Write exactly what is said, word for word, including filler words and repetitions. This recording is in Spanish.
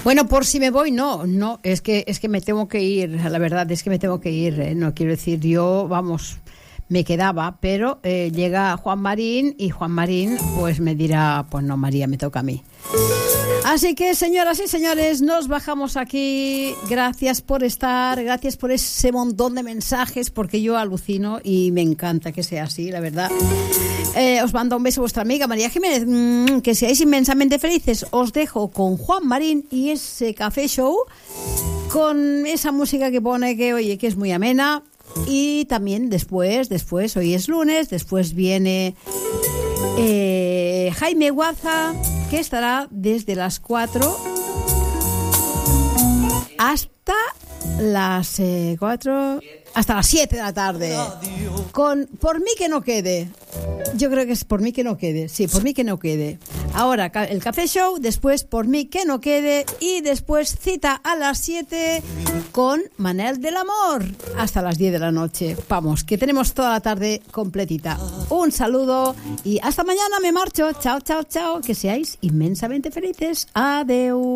Bueno, por si me voy, no, no, es que es que me tengo que ir, la verdad es que me tengo que ir, eh, no quiero decir yo, vamos, me quedaba, pero eh, llega Juan Marín y Juan Marín pues me dirá, pues no, María, me toca a mí. Así que, señoras y señores, nos bajamos aquí. Gracias por estar, gracias por ese montón de mensajes, porque yo alucino y me encanta que sea así, la verdad. Eh, os mando un beso a vuestra amiga María Jiménez. Mm, que seáis inmensamente felices. Os dejo con Juan Marín y ese café show, con esa música que pone que, oye, que es muy amena. Y también después, después, hoy es lunes, después viene eh, Jaime Guaza, que estará desde las cuatro hasta las eh, cuatro, hasta las siete de la tarde. Con Por mí que no quede. Yo creo que es Por mí que no quede. Sí, Por mí que no quede. Ahora el Café Show, después Por mí que no quede y después cita a las siete con Manel del Amor hasta las diez de la noche. Vamos, que tenemos toda la tarde completita. Un saludo y hasta mañana, me marcho. Chao, chao, chao. Que seáis inmensamente felices. Adeu.